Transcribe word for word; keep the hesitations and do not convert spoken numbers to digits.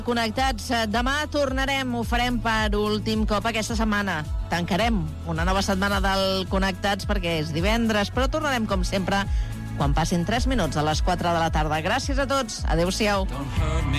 Connectats, demà tornarem, ho farem per últim cop aquesta setmana. Tancarem una nova setmana del Connectats perquè és divendres, però tornarem com sempre quan passin tres minuts a les quatre de la tarda. Gràcies a tots, adeu-siau.